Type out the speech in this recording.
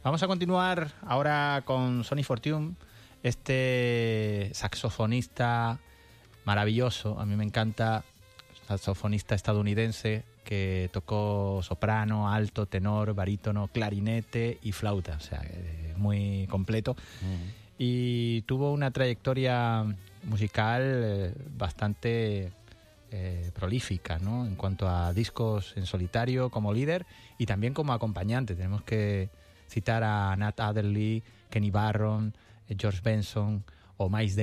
Vamos a continuar ahora con Sonny Fortune, este saxofonista maravilloso, a mí me encanta, saxofonista estadounidense que tocó soprano, alto, tenor, barítono, clarinete y flauta, o sea, muy completo. Y tuvo una trayectoria musical bastante prolífica, ¿no? En cuanto a discos en solitario como líder y también como acompañante. Tenemos que citar a Nat Adderley, Kenny Barron, George Benson o Miles